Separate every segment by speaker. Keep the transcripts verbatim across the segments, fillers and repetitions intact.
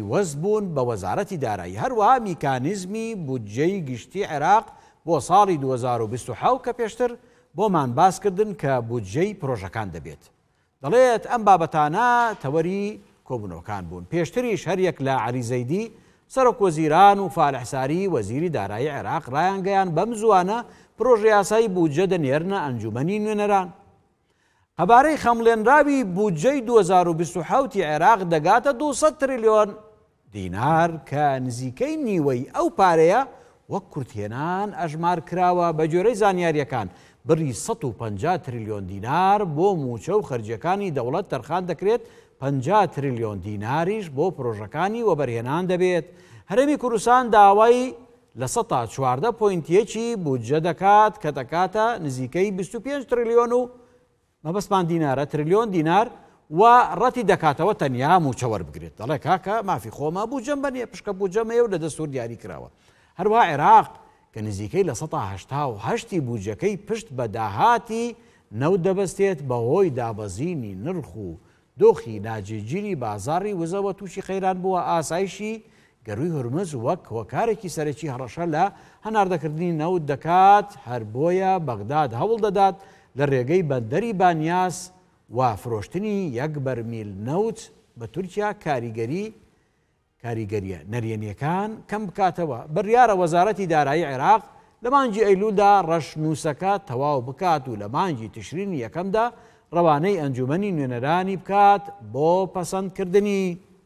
Speaker 1: وەست بوون بە وەزارەتی دارایی. هەروەها میکانیزمی بودجەی گشتی عێراق بۆ ساڵی دوو هەزار و بیست و حەوت کە پێشتر بۆمان باسکردن کە بودجەی پرۆژەکان دەبێت. دەڵێت ئەم بابەتانە تەوەری کۆبوونەوەکان بوون. پێشتریش هەریەک لە عەلی زەیدی سەرۆک وەزیران و فالح ساری وەزیری دارایی عێراق ڕایانگەیان بەم زوانە پرۆژە یاسایی بودجە دەنێرنە ئەنجومەنی نوێنەران. قەبارەی خەمڵێنراوی بودجەی دوو هەزار و بیست و حەوتی عێراق دەگاتە دووسەد تریلیۆن دینار کە نزیکەی نیوەی ئەو پارەیە وەک کورتهێنان ئەژمار کراوە بە جۆرەی زانیاریەکان. بڕی سەد و پەنجا تریلیۆن دینار بۆ موچە و خەرجیەکانی دەوڵەت تەرخان دەکرێت، پەنجا تریلیۆن دیناریش بۆ پرۆژەکانی وەبەرهێنان دەبێت. هەرێمی کوردستان داوای لە سەد تا چواردە پۆینت یەکی بودجە دەکات کە دەکاتە نزیکەی بیست و پێنج تریلیۆن و مەبەستمان دینارە تریلیۆن دینار و ڕەتی دەکاتەوە تەنیا موچە وەربگرێت. دەڵێ کاکە مافی خۆمە بودجەم بەنیە پشکە بودجەمەیە و لە دەستور دیاری کراوە. هەروە عێراق کە نزیکەی لە سەد تا هەشتا و هەشتی بودجەکەی پشت بە داهاتی نەوت دەبەستێت بەهۆی دابەزینی نرخ و دۆخی ناجێگیری بازاڕی وزەوە تووشی خەیران بووە. ئاسایشی گەروی هورمز وەک هۆکارێکی سەرەکی هەڕەشە لە هەناردەکردنی نەوت دەکات، هەر بۆیە بەغداد هەوڵ دەدات لە ڕێگەی بەندەری بانیاس و فرۆشتنی یەک بەرمیل نەوت بە تورکیا کاریگەری کاریگەریە نەرێنیەکان کەم بکاتەوە. بڕیارە وەزارەتی دارایی عێراق لە مانگی ئەیلولدا ڕەشنووسەکە تەواو بکات و لە مانگی تشرینی یەکەمدا ڕەوانەی ئەنجومەنی نوێنەرانی بکات بۆ پەسەندکردنی.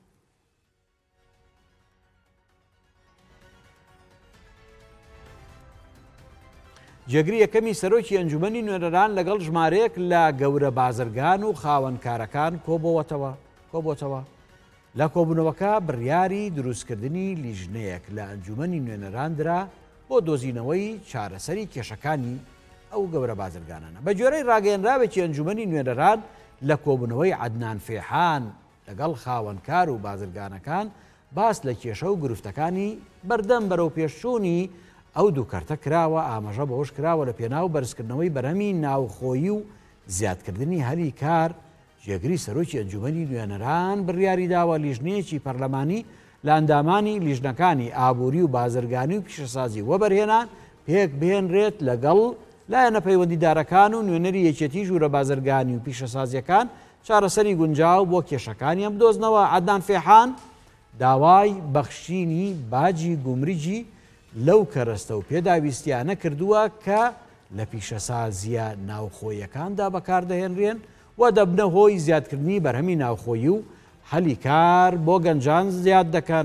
Speaker 1: جێگری یەکەمی سەرۆکی ئەنجومەنی نوێنەران لەگەڵ ژمارەیەک لە گەورە بازرگان و خاوەنکارەکان کۆبووەتەوە کۆبووەتەوە لە کۆبوونەوەکە بڕیاری دروستکردنی لیژنەیەک لە ئەنجومەنی نوێنەران درا بۆ دۆزینەوەی چارەسەری کێشەکانی ئەو گەورە بازرگانانە. بە جۆرەی ڕاگەیەنراوێکی ئەنجومەنی نوێنەران لە کۆبوونەوەی عەدنان فێحان لەگەڵ خاوەنکار و بازرگانەکان باس لە کێشە و گرفتەکانی بەردەم بەرەو پێشچوونی ئەو دوو کارتە کراوە. ئاماژە بەوەش کراوە لە پێناو بەرزکردنەوەی بەرهەمی ناوخۆیی و زیادکردنی هەلی کار. جێگری سەرۆکی ئەنجومەنی نوێنەران بڕیاری داوە لیژنەیەکی پەرلەمانی لە ئەندامانی لیژنەکانی ئابووری و بازرگانی و پیشەسازی وەبەرهێنان پێک بهێنرێت لەگەڵ لایەنە پەیوەندیدارەکان و نوێنەری یەکێتی ژوورە بازرگانی و پیشەسازیەکان چارەسەری گونجاو بۆ کێشەکانی ئەم بدۆزنەوە. عەدنان فێحان داوای بەخشینی باجی گومریجی لەو کەرەستە و پێداویستیانە کردووە کە لە پیشەسازیە ناوخۆیەکاندا بەکاردەهێنرێن و دەبنە هۆی زیادکردنی بەرهەمی ناوخۆیی و هەلی کار بۆ گەنجان زیاد دەکەن.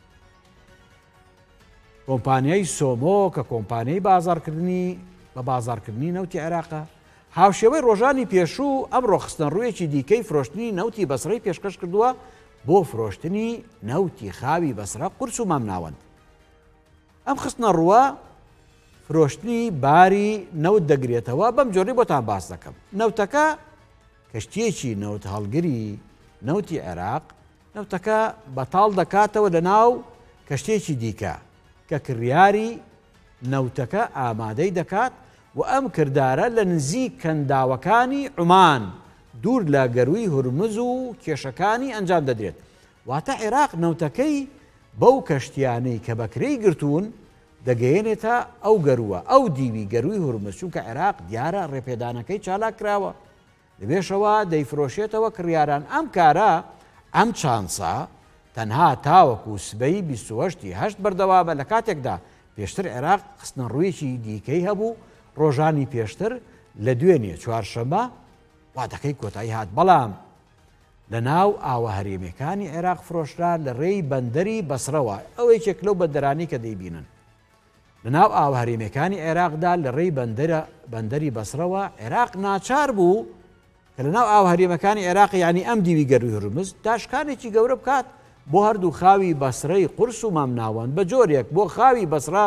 Speaker 1: کۆمپانیای سۆمۆ کە کۆمپانیای بازارکردنی بە بازارکردنی نەوتی عێراقە هاوشێوەی ڕۆژانی پێشوو ئەمڕۆ خستن ڕوویەکی دیکەی فرۆشتنی نەوتی بەسڕەی پێشکەش کردووە بۆ فرۆشتنی نەوتی خاوی بەسرە قورس و مامناوەند. ئەم خستنە ڕووە فرۆشتنی باری نەوت دەگرێتەوە. بەم جۆری بۆتان باس دەکەم. نەوتەکە کەشتیەکی نەوت هەڵگری نەوتی عێراق نەوتەکە بەتاڵ دەکاتەوە لە ناو کەشتێکی دیکە کە کڕیاری نەوتەکە ئامادەی دەکات و ئەم کردارە لە نزیک کەنداوەکانی عومان دوور لە گەروی هورمز و کێشەکانی ئەنجام دەدرێت. واتە عێراق نەوتەکەی بەو کەشتیانەی کە بەکرەی گرتوون دەگەیەنێتە ئەو گەرووە ئەو دیوی گەروی هورمز، چونکە عێراق دیارە ڕێپێدانەکەی چالاک کراوە لەبێشەوە دەیفرۆشێتەوە کڕیاران. ئەم کارە ئەم چانسە تەنها تاوەکو سبەی بیست و هەشتی هەشت بەردەوامە. لە کاتێکدا پێشتر عێراق خستنە ڕوویەکی دیکەی هەبوو ڕۆژانی پێشتر لە دوێنێ چوارشەمە واتەکەی کۆتایی هات، بەڵام لە ناو ئاوە هەرێمەکانی عێراق فرۆشرا لە ڕێی بەندەری بەسرەوە. ئەو یەکێک لەو بەندەرانی کە دەیبینن لە ناو ئاوە هەرێمەکانی عێراقدا لە ڕێی بەندەری بەسرەوە عێراق ناچار بوو کە لە ناو ئاو هەرێمەکانی عێراق یعنی ئەم دیوی گەروی هورمز داشکانێکی گەورە بکات بۆ هەردوو خاوی بەسرەی قورس و مامناوەند بە جۆرێک بۆ خاوی بەسرا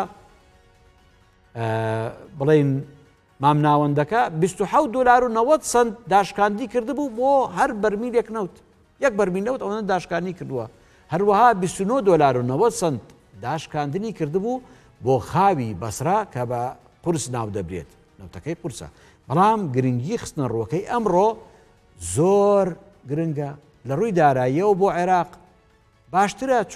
Speaker 1: بڵێن مامناوەندەکە بیست و حەوت دۆلار و نەوەت سەنت داشکاندی کردبوو بۆ هەر بەرمیلێک نەوت. یەک بەرمیل نەوت ئەوەنە داشکانی کردووە. هەروەها بیست و نۆ دۆلار و نەوەت سەنت داشکاندنی کردبوو بۆ خاوی بەسرا کە بە قورس ناو دەبرێت، نەوتەکەی قورسە. بەڵام گرنگی خستنە ڕووەکەی ئەمڕۆ زۆر گرنگە لە ڕووی داراییەوە بۆ عێراق باشترە.